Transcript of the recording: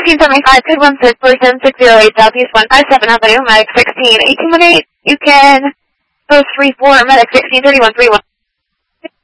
1675, good 1647608 Southeast 157 Avenue, Medic 161818. You can post 34 Medic 163131.